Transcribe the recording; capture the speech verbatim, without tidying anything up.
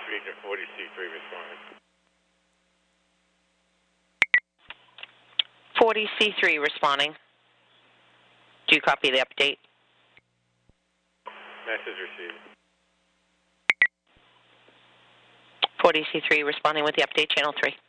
Region forty C three responding. forty C three responding. Do you copy the update? Message received. forty C three responding with the update, channel three.